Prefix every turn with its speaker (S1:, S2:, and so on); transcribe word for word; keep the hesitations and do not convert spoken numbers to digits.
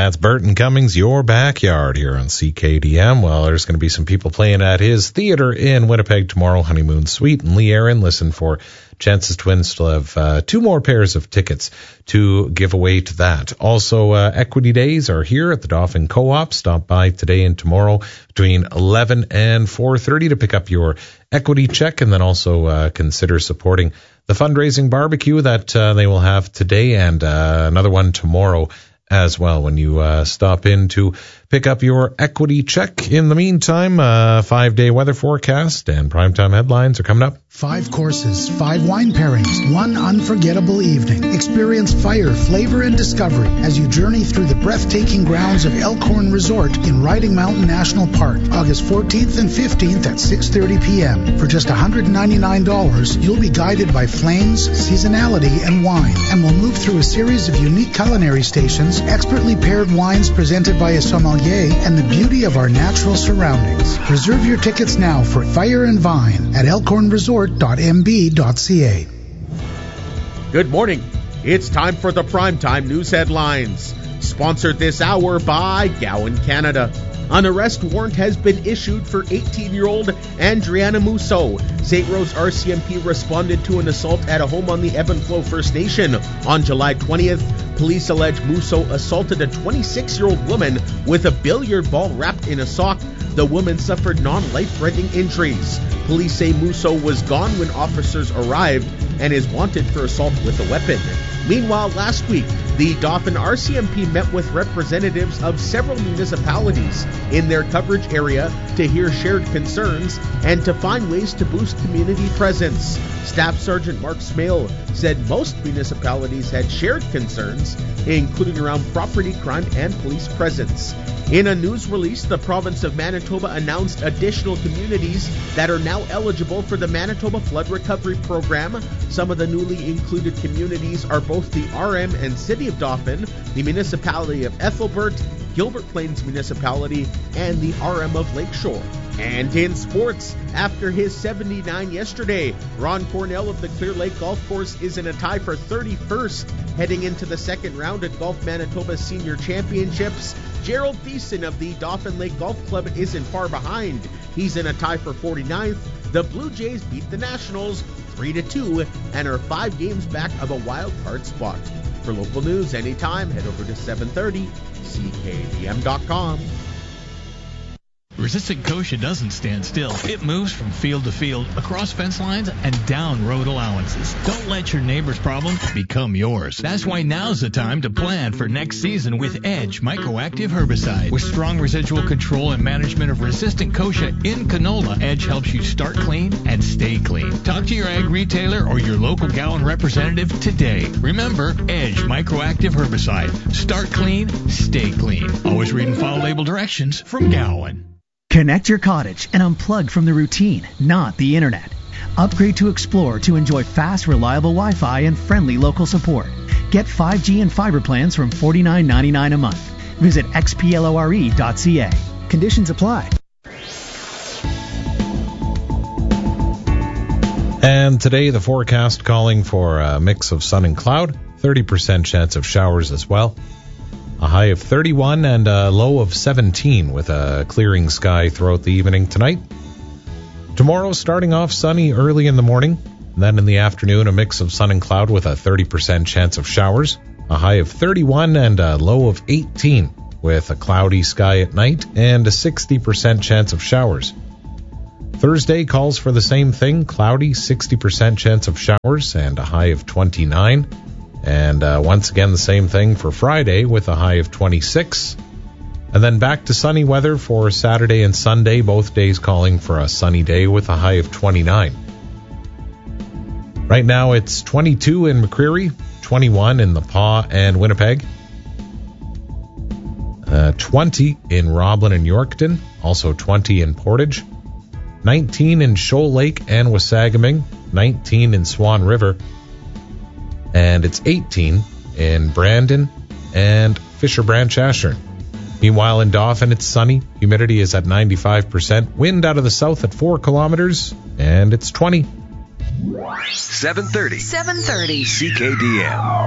S1: That's Burton Cummings, Your Backyard, here on C K D M. Well, there's going to be some people playing at his theater in Winnipeg tomorrow, Honeymoon Suite. And Lee Aaron, listen for Chances Twins still have uh, two more pairs of tickets to give away to that. Also, uh, Equity Days are here at the Dauphin Co-op. Stop by today and tomorrow between eleven and four thirty to pick up your equity check, and then also uh, consider supporting the fundraising barbecue that uh, they will have today and uh, another one tomorrow as well when you uh, stop in to pick up your equity check. In the meantime, uh, five-day weather forecast and primetime headlines are coming up.
S2: Five courses, five wine pairings, one unforgettable evening. Experience fire, flavor, and discovery as you journey through the breathtaking grounds of Elkhorn Resort in Riding Mountain National Park, August fourteenth and fifteenth at six thirty p.m. For just one hundred ninety-nine dollars, you'll be guided by flames, seasonality, and wine, and will move through a series of unique culinary stations, expertly paired wines presented by a sommelier, and the beauty of our natural surroundings. Reserve your tickets now for Fire and Vine at elkhorn resort dot m b dot c a.
S3: Good morning. It's time for the Primetime News Headlines. Sponsored this hour by Gowan Canada. An arrest warrant has been issued for eighteen-year-old Andriana Musso. Saint Rose R C M P responded to an assault at a home on the Ebenflow First Nation. On July twentieth, police allege Musso assaulted a twenty-six-year-old woman with a billiard ball wrapped in a sock. The woman suffered non-life-threatening injuries. Police say Musso was gone when officers arrived and is wanted for assault with a weapon. Meanwhile, last week, the Dauphin R C M P met with representatives of several municipalities in their coverage area to hear shared concerns and to find ways to boost community presence. Staff Sergeant Mark Smale said most municipalities had shared concerns, including around property crime and police presence. In a news release, the province of Manitoba announced additional communities that are now eligible for the Manitoba Flood Recovery Program. Some of the newly included communities are both the R M and City of Dauphin, the municipality of Ethelbert, Gilbert Plains Municipality, and the R M of Lakeshore. And in sports, after his seventy-nine yesterday, Ron Cornell of the Clear Lake Golf Course is in a tie for thirty-first heading into the second round at Golf Manitoba Senior Championships. Gerald Thiessen of the Dauphin Lake Golf Club isn't far behind. He's in a tie for forty-ninth. The Blue Jays beat the Nationals three to two and are five games back of a wild card spot. For local news anytime, head over to seven thirty C K D M dot com.
S4: Resistant Kosher doesn't stand still. It moves from field to field, across fence lines, and down road allowances. Don't let your neighbor's problem become yours. That's why now's the time to plan for next season with Edge Microactive Herbicide. With strong residual control and management of resistant Kosher in canola, Edge helps you start clean and stay clean. Talk to your ag retailer or your local Gowan representative today. Remember, Edge Microactive Herbicide. Start clean, stay clean. Always read and follow label directions from Gowan.
S5: Connect your cottage and unplug from the routine, not the internet. Upgrade to Explore to enjoy fast, reliable Wi-Fi and friendly local support. Get five G and fiber plans from forty-nine ninety-nine a month. Visit x p l o r e dot c a. Conditions apply.
S1: And today, the forecast calling for a mix of sun and cloud, thirty percent chance of showers as well. A high of thirty-one and a low of seventeen with a clearing sky throughout the evening tonight. Tomorrow, starting off sunny early in the morning. Then in the afternoon, a mix of sun and cloud with a thirty percent chance of showers. A high of thirty-one and a low of eighteen with a cloudy sky at night and a sixty percent chance of showers. Thursday calls for the same thing, cloudy, sixty percent chance of showers and a high of twenty-nine. And uh, once again, the same thing for Friday with a high of twenty-six. And then back to sunny weather for Saturday and Sunday, both days calling for a sunny day with a high of twenty-nine. Right now it's twenty-two in McCreary, twenty-one in the Paw and Winnipeg, uh, twenty in Roblin and Yorkton, also twenty in Portage, nineteen in Shoal Lake and Wasagaming, nineteen in Swan River, and it's eighteen in Brandon and Fisher Branch Ashern. Meanwhile, in Dauphin, it's sunny. Humidity is at ninety-five percent. Wind out of the south at four kilometers, and it's twenty.
S6: seven thirty.
S7: seven thirty.
S6: C K D M.